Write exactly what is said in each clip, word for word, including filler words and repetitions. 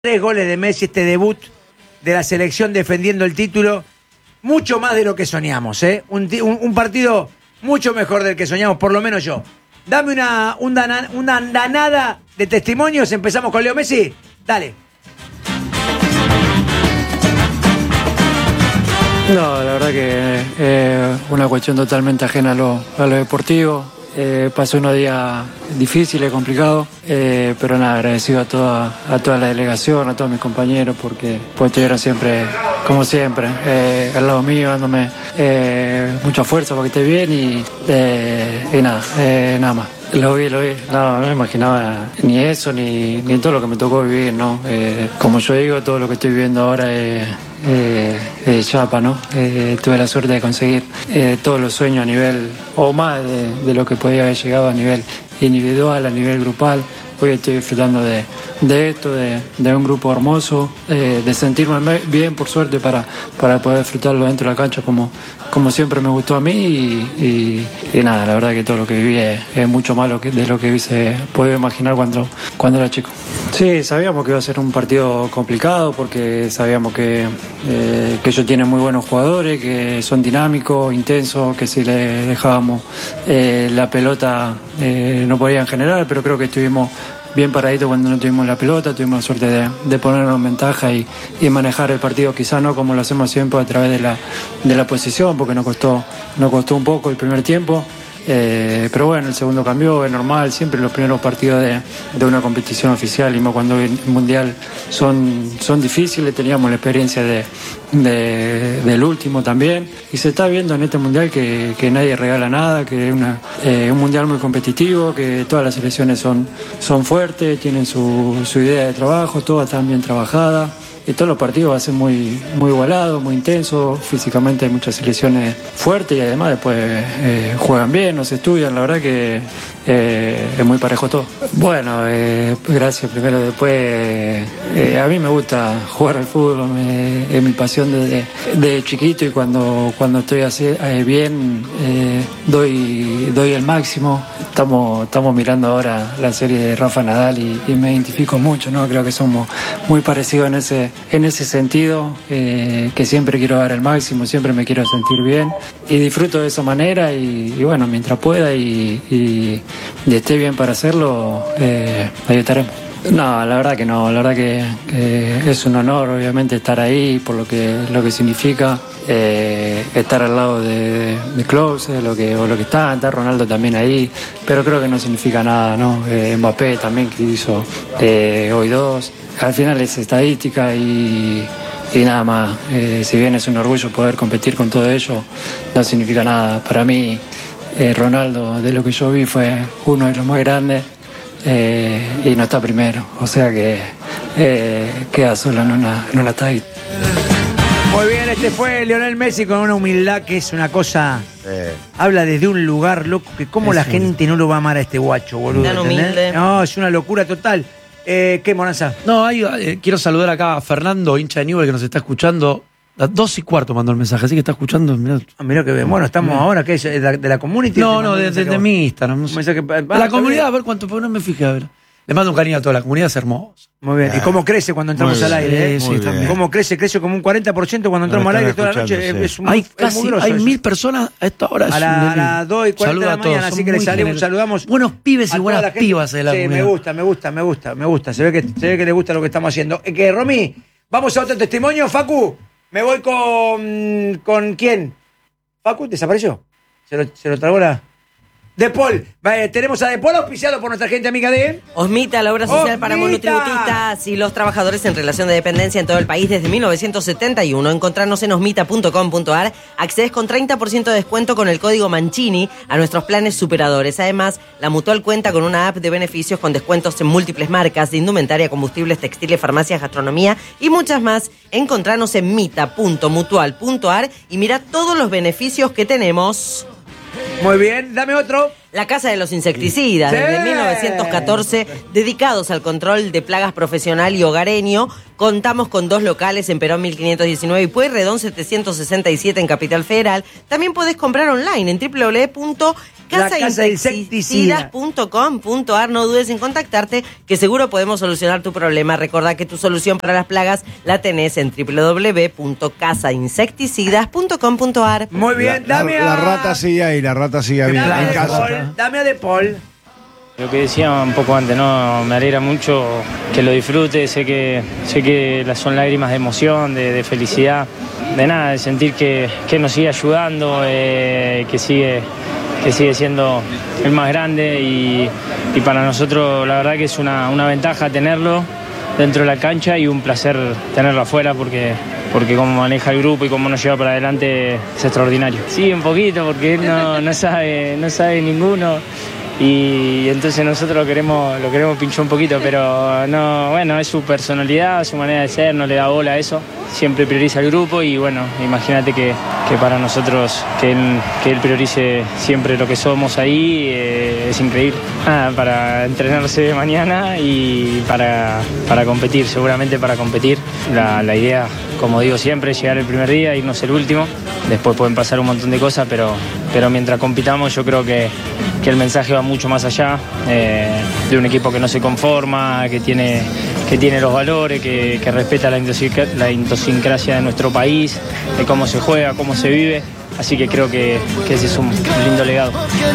Tres goles de Messi, este debut de la selección defendiendo el título, mucho más de lo que soñamos, ¿eh? Un, un, un partido mucho mejor del que soñamos, por lo menos yo. Dame una, una, una andanada de testimonios, empezamos con Leo Messi, dale. No, la verdad que es eh, una cuestión totalmente ajena a lo, a lo deportivo. Eh, pasó unos días difíciles, complicados, eh, pero nada, agradecido a toda, a toda la delegación, a todos mis compañeros, porque pues estuvieron siempre, como siempre, eh, al lado mío, dándome eh, mucha fuerza para que esté bien y, eh, y nada, eh, nada más. Lo vi, lo vi. No, no me imaginaba ni eso, ni, ni todo lo que me tocó vivir, ¿no? Eh, como yo digo, todo lo que estoy viviendo ahora es eh, eh, chapa, ¿no? Eh, tuve la suerte de conseguir eh, todos los sueños a nivel, o más de, de lo que podía haber llegado a nivel individual, a nivel grupal. Hoy estoy disfrutando de, de esto, de, de un grupo hermoso, eh, de sentirme bien, por suerte, para, para poder disfrutarlo dentro de la cancha como, como siempre me gustó a mí y, y, y nada, la verdad que todo lo que viví es, es mucho más que, de lo que hubiese podido imaginar cuando, cuando era chico. Sí, sabíamos que iba a ser un partido complicado porque sabíamos que, eh, que ellos tienen muy buenos jugadores, que son dinámicos, intensos, que si les dejábamos eh, la pelota eh, no podían generar, pero creo que estuvimos bien paradito cuando no tuvimos la pelota, tuvimos la suerte de, de ponernos en ventaja y, y manejar el partido, quizá no como lo hacemos siempre a través de la, de la posesión, porque nos costó, nos costó un poco el primer tiempo. Eh, pero bueno, el segundo cambió, es normal, siempre los primeros partidos de, de una competición oficial, y más cuando el mundial son, son difíciles. Teníamos la experiencia de, de, del último también, y se está viendo en este mundial que, que nadie regala nada, que es una, eh, un mundial muy competitivo, que todas las selecciones son, son fuertes, tienen su, su idea de trabajo, todas están bien trabajadas. Y todos los partidos va a ser muy, muy igualados, muy intensos. Físicamente hay muchas selecciones fuertes y además después eh, juegan bien, nos estudian. La verdad que eh, es muy parejo todo. Bueno, eh, gracias primero. Después, eh, a mí me gusta jugar al fútbol, me, es mi pasión desde, desde chiquito, y cuando, cuando estoy así, eh, bien eh, doy, doy el máximo. Estamos, estamos mirando ahora la serie de Rafa Nadal y, y me identifico mucho, ¿no? Creo que somos muy parecidos en ese En ese sentido, eh, que siempre quiero dar el máximo, siempre me quiero sentir bien y disfruto de esa manera, y, y bueno, mientras pueda y, y, y esté bien para hacerlo, eh, ahí estaremos. No, la verdad que no, la verdad que, que es un honor, obviamente, estar ahí por lo que, lo que significa eh, estar al lado de, de Klose, lo que, o lo que está, está Ronaldo también ahí, pero creo que no significa nada, ¿no? Eh, Mbappé también, que hizo eh, hoy dos. Al final es estadística y, y nada más. Eh, si bien es un orgullo poder competir con todo ello, no significa nada. Para mí, eh, Ronaldo, de lo que yo vi, fue uno de los más grandes eh, y no está primero. O sea que eh, queda solo en una, en una talla. Muy bien, este fue Lionel Messi con una humildad que es una cosa... Eh. Habla desde un lugar, loco, que cómo la gente no lo va a amar a este guacho, boludo. Tan humilde. No, es una locura total. Eh, ¿Qué, Monanza? No, ahí, eh, quiero saludar acá a Fernando, hincha de Newell, que nos está escuchando. A dos y cuarto mandó el mensaje, así que está escuchando. Mirá, Ah, mirá que bien. Bueno, estamos Mirá. ahora, ¿qué es? ¿De la, de la community? No, ¿Te no, mandó un desde mensaje de, vos? mi Instagram. No sé. Un mensaje- ah, A está la comunidad, a bien. ver cuánto, porque no me fijé, a ver. Le mando un cariño a toda la comunidad, es hermoso. Muy bien. ¿Y cómo crece cuando entramos Muy al bien. aire? eh? Sí, Muy sí, bien. también. ¿Cómo crece? Crece como un cuarenta por ciento cuando Nos entramos al están aire toda la noche. escuchando, Es, sí. un- Hay es muy casi, grosso hay eso. mil personas a esta hora. A la- a las dos y cuarenta de la mañana, así que les salimos, saludamos. Buenos pibes y a toda buenas la gente. pibas de la Sí, me comunidad. gusta, me gusta, me gusta, me gusta. Se ve que, se ve que le gusta lo que estamos haciendo. Eh, que, Romy, vamos a otro testimonio, Facu. Me voy con... ¿Con quién? ¿Facu desapareció? ¿Se lo, se lo tragó la...? De Paul. Eh, tenemos a De Paul auspiciado por nuestra gente amiga de... Osmita, la obra social para ¡Osmita! monotributistas y los trabajadores en relación de dependencia en todo el país desde mil novecientos setenta y uno. Encontrarnos en osmita punto com punto ar. Accedes con treinta por ciento de descuento con el código Mancini a nuestros planes superadores. Además, la Mutual cuenta con una app de beneficios con descuentos en múltiples marcas de indumentaria, combustibles, textiles, farmacias, gastronomía y muchas más. Encontrarnos en mita punto mutual punto ar y mira todos los beneficios que tenemos. Muy bien, dame otro. La Casa de los Insecticidas, Sí. desde mil novecientos catorce, dedicados al control de plagas profesional y hogareño. Contamos con dos locales en Perón mil quinientos diecinueve y Pueyrredón setecientos sesenta y siete en Capital Federal. También podés comprar online en doble u doble u doble u punto casa insecticidas punto com punto a r. No dudes en contactarte, que seguro podemos solucionar tu problema. Recordá que tu solución para las plagas la tenés en doble u doble u doble u punto casa insecticidas punto com punto a r. Muy bien, La, dame la- la a... rata sigue ahí, la rata sigue bien Dame a en De casa. Paul, dame a De Paul. Lo que decía un poco antes, ¿no? Me alegra mucho que lo disfrute, sé que, sé que las- son lágrimas de emoción, de, de felicidad, de nada, de sentir que, que nos sigue ayudando, eh, que, sigue, que sigue siendo el más grande y, y para nosotros la verdad que es una, una ventaja tenerlo dentro de la cancha y un placer tenerlo afuera porque, porque cómo maneja el grupo y cómo nos lleva para adelante es extraordinario. Sí, un poquito porque él no, no sabe, no sabe ninguno. Y entonces nosotros lo queremos, lo queremos pinchar un poquito, pero no, bueno, es su personalidad, su manera de ser, no le da bola a eso, siempre prioriza el grupo y bueno, imagínate que, que para nosotros que él, que él priorice siempre lo que somos ahí, eh, es increíble. Nada, para entrenarse mañana y para, para competir, seguramente para competir. La, la idea, como digo siempre, es llegar el primer día, irnos el último, después pueden pasar un montón de cosas, pero, pero mientras compitamos yo creo que, que el mensaje va mucho más allá, eh, de un equipo que no se conforma, que tiene, que tiene los valores, que, que respeta la idiosincrasia, la idiosincrasia de nuestro país, de cómo se juega, cómo se vive, así que creo que, que ese es un lindo legado.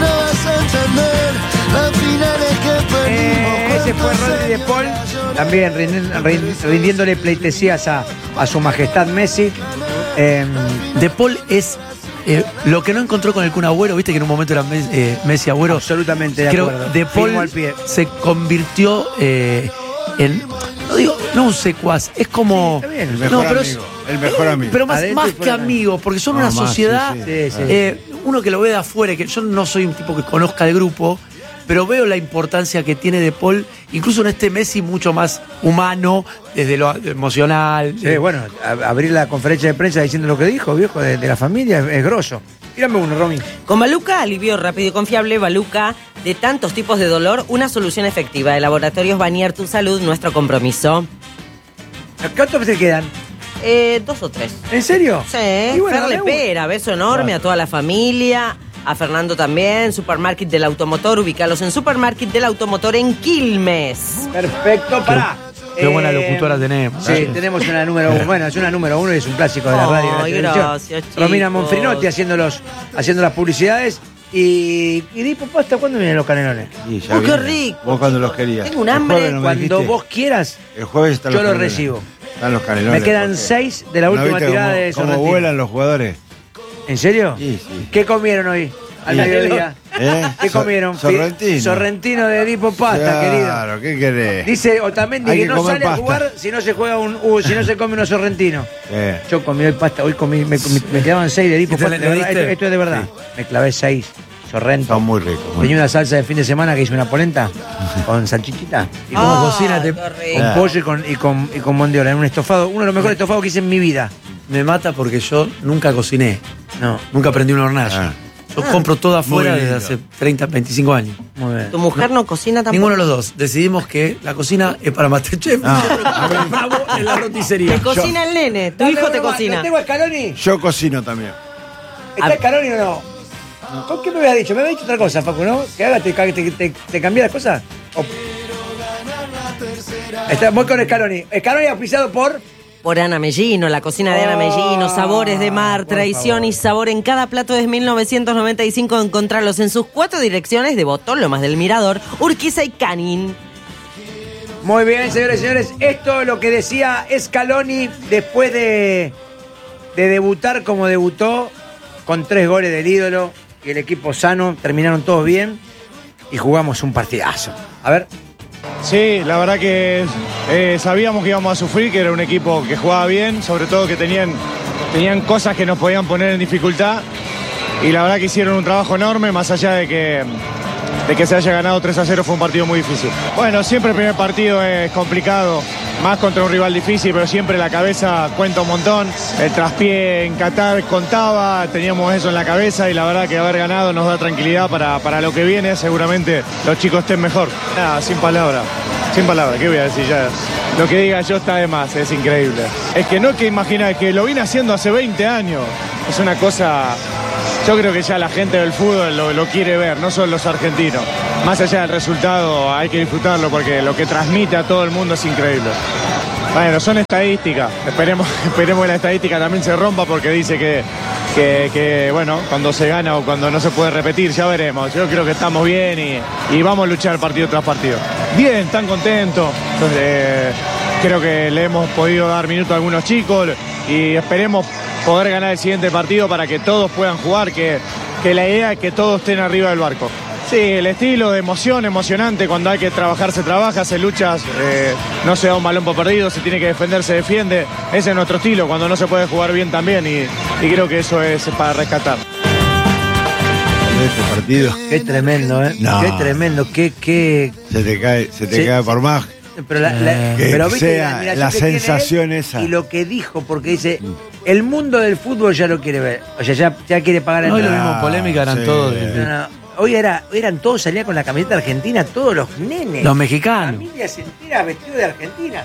Eh, ese fue Rodri De Paul, también rindiendo- rin- rindiéndole pleitesías a, a su majestad Messi. Eh, De Paul es eh, lo que no encontró con el Kun Agüero, viste que en un momento era Mes- eh, Messi Agüero. absolutamente de Creo acuerdo. De Firmo Paul al pie. se convirtió eh, en, no digo, no un secuaz, es como... Sí, está bien. El mejor No, pero es- amigo, el mejor amigo. Pero más, Adentro y más que fuera. amigos, porque son No, una más, sociedad, sí, sí. Sí, sí. eh, uno que lo ve de afuera, y que yo no soy un tipo que conozca el grupo, pero veo la importancia que tiene De Paul, incluso en este Messi mucho más humano, desde lo emocional. Sí, eh, bueno, a- abrir la conferencia de prensa diciendo lo que dijo, viejo, de, de la familia, es, es grosso. Tírame uno, Romy. Con Baluca, alivio rápido y confiable. Baluca, de tantos tipos de dolor, una solución efectiva. De Laboratorios Banier, tu salud, nuestro compromiso. ¿Cuántos te quedan? Eh, dos o tres. ¿En serio? Sí, Y bueno, Fer dame uno. Lepera, beso enorme a toda la familia, a Fernando también, Supermarket del Automotor, ubicalos en Supermarket del Automotor en Quilmes. Perfecto, pará. Qué buena Eh, locutora tenemos. Sí, ¿eh? tenemos una número uno. Bueno, es una número uno y es un clásico de la radio. y de la Ay, televisión. gracias, chicos. Romina Monfrinotti haciendo, los, haciendo las publicidades. Y, y Dipo Pasta, ¿cuándo vienen los canelones? Y ya Uy, qué viene. rico. Vos cuando los querías. Tengo un El hambre. jueves no me Cuando dijiste. vos quieras, El jueves están yo los lo canelones. recibo. Están los canelones. me quedan porque- seis de la ¿No última viste tirada cómo- de cómo Sorrentino. vuelan los jugadores? ¿En serio? Sí, sí. ¿Qué comieron hoy? Al Sí. mediodía. ¿Eh? ¿Qué Sor- comieron? Sorrentino. Sorrentino de Dipo Pasta, querido. Claro, ¿qué querés? Dice Otamendi Hay que, que no comer sale a pasta. jugar si no se juega un uh, si no se come unos sorrentinos. Eh. Yo comí hoy pasta, hoy comí, me, me- me quedaban seis de Dipo ¿Y te Pasta. le de verdad, diste? esto, esto es de verdad. Me clavé seis. Sorrento. Son muy ricos. muy Tenía una salsa de fin de semana que hice una polenta con salchichita. Y con, ¿Cómo Ay, cocina? Te- qué con rico. Ah. pollo y con, y con, y con mondiola. En un estofado, uno de los mejores estofados que hice en mi vida. Me mata porque yo nunca cociné, No, nunca aprendí una hornalla. Ah. Yo compro todo afuera Muy desde lindo. hace treinta, veinticinco años. muy bien. ¿Tu mujer no cocina tampoco? Ninguno de los dos. Decidimos que la cocina es para Masterchef. Ah. Bravo en la roticería. Te cocina el nene, tu Dale, hijo te uno más. cocina. ¿Lo tengo a Scaloni? Yo cocino también. ¿Está Scaloni o no? ¿Con qué me habías dicho? Me habías dicho otra cosa, Facu, ¿no? Que haga, te, te, te, te cambié las cosas. O- Está, voy con Scaloni. Scaloni auspiciado por... Por Ana Mellino, la cocina de Ana Oh, Mellino, sabores de mar, por tradición favor. y sabor en cada plato desde mil novecientos noventa y cinco. Encontrarlos en sus cuatro direcciones de Botón, Lomas del Mirador, Urquiza y Canin. Muy bien, señores y señores. Esto es lo que decía Scaloni después de, de debutar como debutó, con tres goles del ídolo y el equipo sano. Terminaron todos bien y jugamos un partidazo. A ver. Sí, la verdad que eh, sabíamos que íbamos a sufrir, que era un equipo que jugaba bien, sobre todo que tenían, tenían cosas que nos podían poner en dificultad y la verdad que hicieron un trabajo enorme, más allá de que, de que se haya ganado tres a cero, fue un partido muy difícil. Bueno, siempre el primer partido es complicado, más contra un rival difícil, pero siempre la cabeza cuenta un montón. El traspié en Qatar contaba, teníamos eso en la cabeza y la verdad que haber ganado nos da tranquilidad para, para lo que viene. Seguramente los chicos estén mejor. Nada, sin palabras, sin palabras, ¿qué voy a decir ya? Lo que diga yo está de más, es increíble. Es que no es que imaginar, es que lo vine haciendo hace veinte años. Es una cosa... Yo creo que ya la gente del fútbol lo, lo quiere ver, no solo los argentinos. Más allá del resultado hay que disfrutarlo porque lo que transmite a todo el mundo es increíble. Bueno, son estadísticas. Esperemos, esperemos que la estadística también se rompa porque dice que, que, que, bueno, cuando se gana o cuando no se puede repetir, ya veremos. Yo creo que estamos bien y, y vamos a luchar partido tras partido. Bien, están contentos. Entonces, eh, creo que le hemos podido dar minutos a algunos chicos y esperemos poder ganar el siguiente partido para que todos puedan jugar, que, que la idea es que todos estén arriba del barco. Sí, el estilo de emoción, emocionante, cuando hay que trabajar se trabaja, se lucha, eh, no se da un balón por perdido, se tiene que defender, se defiende. Ese es nuestro estilo, cuando no se puede jugar bien también y, y creo que eso es para rescatar. Este partido. Qué tremendo, ¿eh? No. Qué tremendo, qué... qué... Se te cae, se te Sí. cae por más. Pero, la, la- Que pero viste sea admiración la que tiene sensación él esa. y lo que dijo, porque dice, el mundo del fútbol ya lo quiere ver. O sea, ya, ya quiere pagar el Hoy lo entrada. mismo polémica eran sí. todos. No, no. Hoy, era, hoy eran todos, salían con la camiseta argentina, todos los nenes. Los mexicanos. Familias enteras vestidos de Argentina.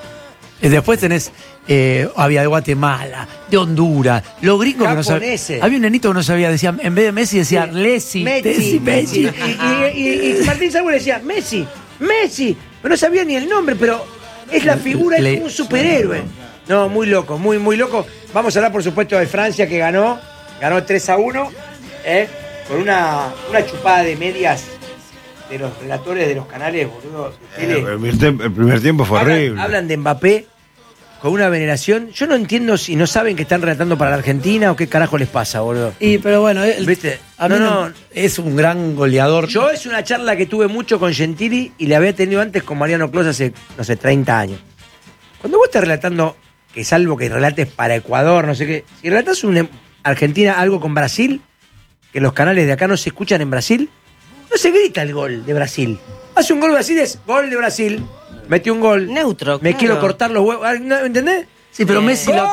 Y después tenés, eh, había de Guatemala, de Honduras, los gringos que no sabían. Japoneses. Había un nenito que no sabía, decía, en vez de Messi decía Lessi, Messi, Messi, Messi. Messi. Y, y, y, y Martín Saúl decía, Messi, Messi. Pero no sabía ni el nombre, pero es la figura, es Le- como un superhéroe. No, muy loco, muy, muy loco. Vamos a hablar, por supuesto, de Francia, que ganó. Ganó tres a uno, ¿eh? Con una, una chupada de medias de los relatores de los canales, boludo, de Eh, tele. el, primer tiempo, el primer tiempo fue Hablan, horrible. hablan de Mbappé con una veneración. Yo no entiendo si no saben que están relatando para la Argentina o qué carajo les pasa, boludo. Y pero bueno, él, ¿Viste? a mí No, no, no. es un gran goleador. Yo es una charla que tuve mucho con Gentili y la había tenido antes con Mariano Clos hace, no sé, treinta años. Cuando vos estás relatando, que salvo que relates para Ecuador, no sé qué, si relatás una Argentina algo con Brasil, que los canales de acá no se escuchan en Brasil, no se grita el gol de Brasil. Hace un gol Brasil, es gol de Brasil, metió un gol. Neutro, Me claro. quiero cortar los huevos, ah, ¿no? ¿Entendés? Sí, pero Eh, Messi lo-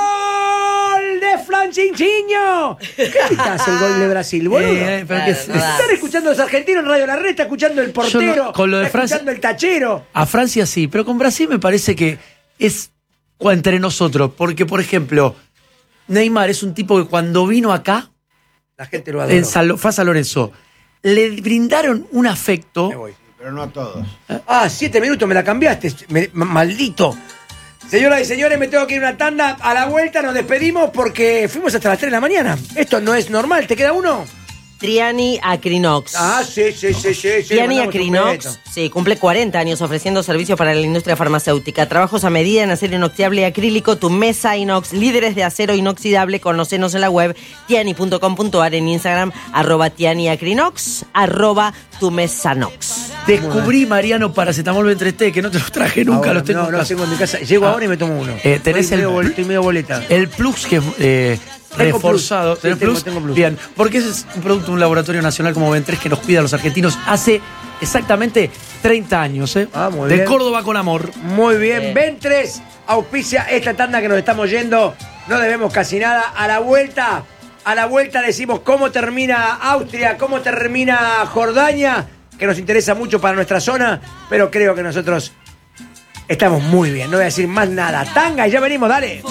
¡Gol de Francinchinho! ¿Qué gritás el gol de Brasil, boludo? Eh, eh, pero Claro, que- no da. Están escuchando los argentinos en Radio La Red, está escuchando el portero, Yo no- con lo de está Francia- escuchando el tachero. A Francia sí, pero con Brasil me parece que es cua- entre nosotros. Porque, por ejemplo, Neymar es un tipo que cuando vino acá, La gente lo adora. en San, Lo- fue a San Lorenzo, le brindaron un afecto. Me voy. Pero no a todos. Ah, siete minutos me la cambiaste, me- ma- maldito. Señoras y señores, me tengo que ir a una tanda. A la vuelta nos despedimos porque fuimos hasta las tres de la mañana. Esto no es normal. ¿Te queda uno? Triani Acrinox. Ah, sí, sí, sí, sí. sí. Triani Mandamos un Acrinox, beso. sí, cumple cuarenta años ofreciendo servicios para la industria farmacéutica. Trabajos a medida en acero inoxidable y acrílico, tu mesa inox, líderes de acero inoxidable. Conocenos en la web tiani punto com punto ar, en Instagram, arroba tianiacrinox, arroba tu mesanox. Descubrí, Mariano, paracetamol Ventreste, que no te los traje nunca, Ahora, los tengo no, en no casa. tengo en mi casa. Llego Ah. ahora y me tomo uno. Eh, tenés estoy, el- medio, bol- estoy medio boleta. El Plus, que es eh, Tengo reforzado. Plus. Sí, ¿Tenés tengo, Plus? tengo Plus. Bien, porque ese es un producto de un laboratorio nacional como Ventres que nos cuida a los argentinos hace exactamente treinta años. ¿eh? Ah, muy de bien. Córdoba con amor. Muy bien. Bien. Ventres auspicia esta tanda que nos estamos yendo. No debemos casi nada. A la vuelta, a la vuelta decimos cómo termina Austria, cómo termina Jordania, que nos interesa mucho para nuestra zona, pero creo que nosotros estamos muy bien. No voy a decir más nada. Tanga y ya venimos, dale.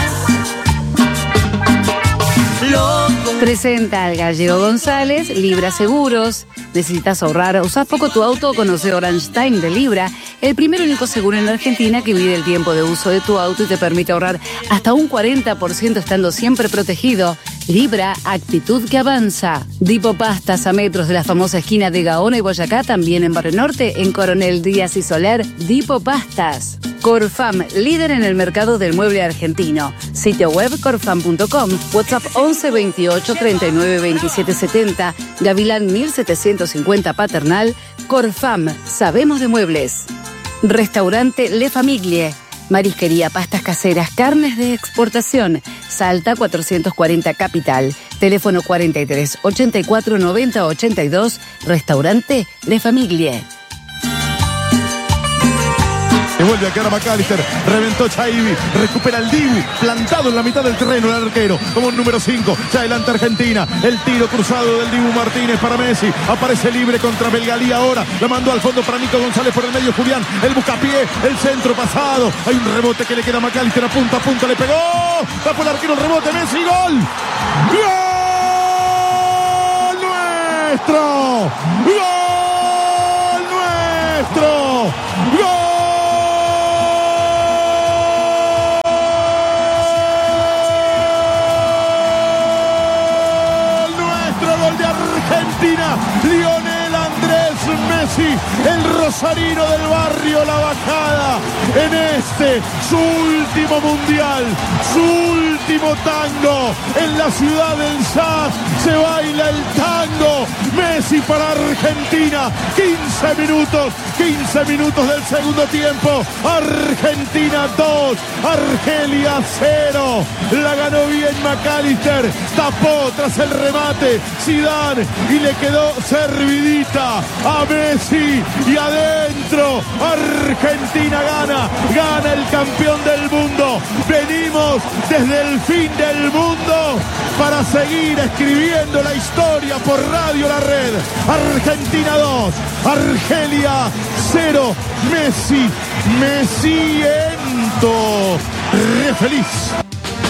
Presenta al Gallego González, Libra Seguros. ¿Necesitas ahorrar? ¿Usás poco tu auto? Conoce Orange Time de Libra, el primer y único seguro en la Argentina que mide el tiempo de uso de tu auto y te permite ahorrar hasta un cuarenta por ciento estando siempre protegido. Libra, actitud que avanza. Dipo Pastas, a metros de la famosa esquina de Gaona y Boyacá, también en Barrio Norte, en Coronel Díaz y Soler, Dipo Pastas. Corfam, líder en el mercado del mueble argentino. Sitio web corfam punto com, WhatsApp once veintiocho treinta y nueve veintisiete setenta, Gavilán mil setecientos cincuenta Paternal. Corfam, sabemos de muebles. Restaurante Le Famiglie. Marisquería, pastas caseras, carnes de exportación. Salta cuatrocientos cuarenta Capital. Teléfono cuarenta y tres ochenta y cuatro noventa ochenta y dos. Restaurante Le Famiglie. que vuelve a quedar a McAllister, reventó Chaibi, recupera el Dibu, plantado en la mitad del terreno el arquero, como un número cinco, ya adelante Argentina, el tiro cruzado del Dibu Martínez para Messi, aparece libre contra Belgalí ahora, la mandó al fondo para Nico González por el medio Julián, el buscapié, el centro pasado, hay un rebote que le queda a McAllister, a punta a punta, le pegó, tapó el arquero, el rebote, Messi, gol, gol nuestro, gol nuestro, gol. Argentina, Lionel Andrés Messi, el rosarino del barrio La Bajada, en este, su último mundial, su último tango, en la ciudad del jazz, se baila el tango, Messi para Argentina, quince minutos, quince minutos del segundo tiempo, Argentina dos, Argelia cero, la ganó bien McAllister, tapó tras el remate, Zidane, y le quedó servidita a Messi y adentro Argentina gana, gana el campeón del mundo. Venimos desde el fin del mundo para seguir escribiendo la historia por Radio La Red. Argentina dos, Argelia cero, Messi, Messiento, re feliz.